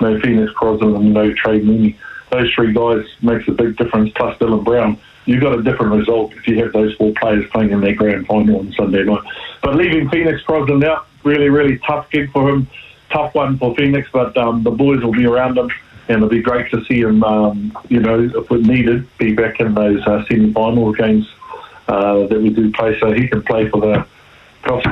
no Phoenix Crosland and no Trey Mooney. Those three guys makes a big difference, plus Dylan Brown. You've got a different result if you have those four players playing in their grand final on Sunday night. But leaving Phoenix Crosland out, really, really tough gig for him. Tough one for Phoenix, but the boys will be around him, and it'll be great to see him, if we're needed, be back in those semi-final games that we do play, so he can play for the